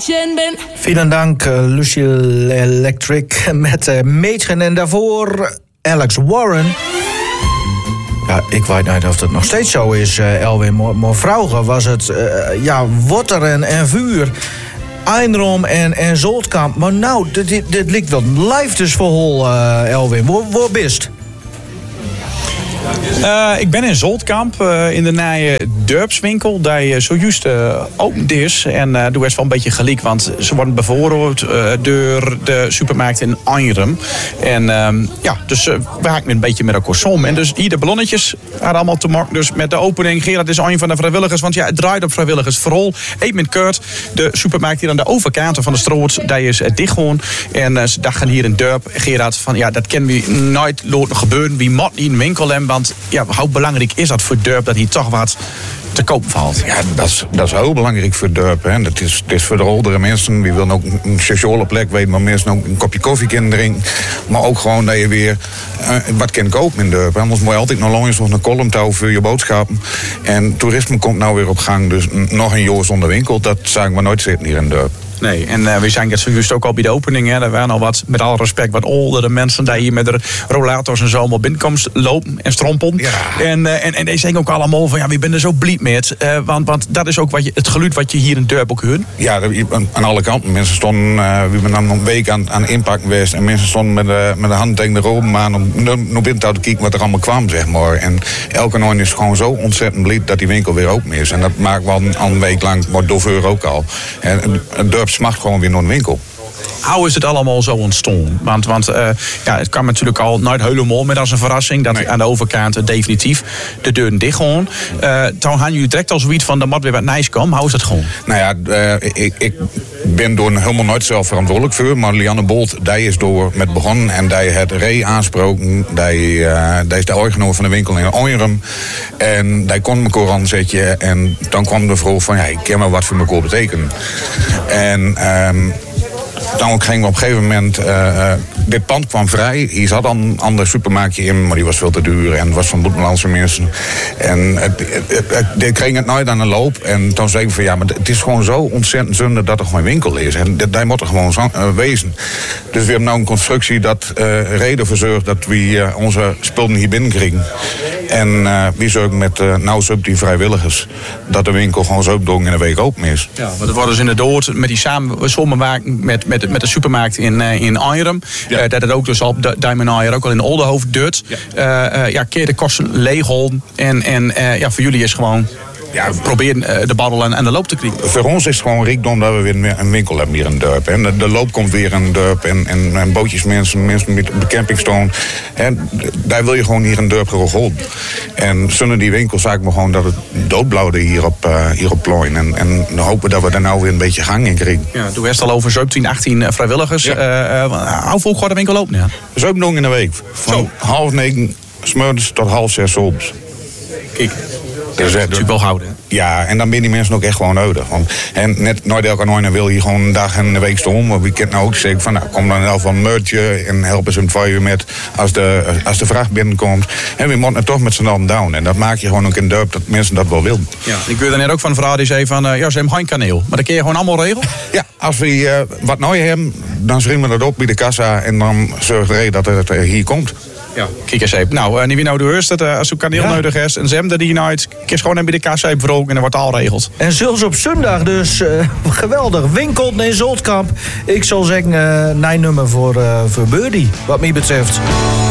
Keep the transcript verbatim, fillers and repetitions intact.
Mädchen bin. Vielen dank, uh, Lucie Electric met uh, Mädchen. En daarvoor Alex Warren. Ja, ik weet niet of dat nog steeds zo is, uh, Elwin. Maar, maar vroeger was het uh, ja, water en, en vuur. Eindrom en, en Zoldkamp. Maar nou, dit, dit, dit lijkt wel een liefdesverhaal, uh, Elwin. Waar, waar bist? Uh, ik ben in Zoldkamp, uh, in de nije Durpswinkel, die uh, zojuist uh, opend is. En uh, doe eens wel een beetje gelijk, want ze worden bevoorreeld uh, door de supermarkt in Eindrum. En um, ja, dus uh, we haken een beetje met elkaar som. En dus hier de ballonnetjes hadden allemaal te maken. Dus met de opening, Gerard is een van de vrijwilligers, want ja, het draait op vrijwilligers. Vooral Eetmin Kurt, de supermarkt hier aan de overkant van de Stroot, die is uh, dicht gewoon. En uh, ze dachten hier in Durp, Gerard, van ja, dat kennen we nooit laten gebeuren. Wie moet niet in een winkel hebben, want ja, hoe belangrijk is dat voor Durp dat hier toch wat te koop valt? Ja, dat is, dat is heel belangrijk voor Durp. Hè. Dat is, het is voor de oudere mensen. Die willen ook een sociale plek weten, maar mensen ook een kopje koffie kunnen drinken. Maar ook gewoon dat je weer uh, wat kan kopen in Durp. Anders moet je altijd nog langs nog een column touwen voor je boodschappen. En toerisme komt nou weer op gang. Dus nog een jaar zonder winkel, dat zagen we nooit zitten hier in Durp. Nee, en uh, we zijn het zojuist ook al bij de opening. Hè. Er waren al wat, met alle respect, wat oudere mensen die hier met de rollators en zo allemaal binnenkomst lopen en strompelen. Ja. En, uh, en, en die zeggen ook allemaal van ja, we zijn er zo blij mee. Uh, want, want dat is ook wat je, het geluid wat je hier in Durp ook hoort. Ja, aan alle kanten. Mensen stonden, uh, we zijn dan een week aan, aan inpakken geweest. En mensen stonden met de, met de hand tegen de roben aan om naar binnen te kijken wat er allemaal kwam, zeg maar. En elke noon is gewoon zo ontzettend blij dat die winkel weer open is. En dat maakt wel een, een week lang, maar door ook al. En het Durp smacht gewoon weer naar een winkel. Hoe is het allemaal zo ontstaan? Want, want uh, ja, het kwam natuurlijk al nooit helemaal met als een verrassing. Dat nee. Aan de overkant uh, definitief de deuren dicht gewoon. Uh, toen hadden jullie direct al zoiets van, er moet weer wat nice komen. Hoe is dat gewoon? Nou ja, uh, ik, ik ben door helemaal nooit zelf verantwoordelijk voor. Maar Lianne Bolt, die is door met begonnen. En die het Ray aansproken. Die, uh, die is de eigenaar van de winkel in Eindrum. En die kon me koran zetten. En dan kwam de vraag van, ja, ik ken maar wat voor elkaar betekenen. En Um, Dan gingen we op een gegeven moment, uh, dit pand kwam vrij. Hier zat dan een ander supermarktje in, maar die was veel te duur. En het was van Boetenlandse mensen. En het, het, het, dit ging het nooit aan de loop. En toen zei ik van ja, maar het is gewoon zo ontzettend zonde dat er gewoon winkel is. En daar moet er gewoon zo, uh, wezen. Dus we hebben nu een constructie dat uh, reden voor zorgt dat we uh, onze spullen hier binnenkrijgen. En uh, wie zorgen met uh, nou sub die vrijwilligers dat de winkel gewoon zo doen in de week open is. Ja, want het wordt dus inderdaad met die samen, samenwerking met, met, met de supermarkt in, uh, in Eindrum. Ja. Uh, dat het ook dus op de Diamond Iron ook al in Oldenhoofd doet. Ja, uh, uh, ja, keer de kosten leeghouden. En, en uh, ja, voor jullie is gewoon ja, proberen de baddel en, en de loop te krijgen. Voor ons is het gewoon rijkdom dat we weer een winkel hebben hier in Durp. En de, de loop komt weer in Durp. En, en, en bootjesmensen, mensen met de campingstoon. En daar wil je gewoon hier in Durp geholpen. En zonder die winkel zag ik me gewoon dat het doodblauwde hier op, uh, hier op Ploin. En, en dan hopen dat we daar nou weer een beetje gang in krijgen. Ja, toen was het al over zeventien, achttien vrijwilligers. Ja. Uh, uh, hoe vroeg gaat de winkel open? Ja? zeventien in de week. Van Zo. half negen 's morgens tot half zes 's ochtends. Kijk. Dus, ja, dat is wel houden. Ja, en dan ben die mensen ook echt gewoon nodig. Want en net nooit elke nooit wil je gewoon een dag en een week staan. Maar we kunnen nou ook zeggen van nou, kom dan wel van een meurtje en helpen ze een vuur met als de, als de vracht binnenkomt. En we moeten het toch met z'n allen down. En dat maak je gewoon ook in Durp dat mensen dat wel willen. Ja, ik wilde net ook van een vrouw die zei van uh, ja, ze hebben geen kaneel. Maar dat kun je gewoon allemaal regelen? Ja, als we uh, wat nooit hebben, dan schrijven we dat op bij de kassa en dan zorgt er dat het uh, hier komt. Ja, kijk eens even. Nou, uh, niet wie nou de heurst dat uh, als zo'n kaneel ja. nodig is en ze hebben dat die nooit, kies gewoon bij de kassa even vroeg en dan wordt het al regeld. En zelfs op zondag dus uh, geweldig winkel in Zoldkamp. Ik zal zeggen, uh, nee nummer voor, uh, voor Birdie, wat mij betreft.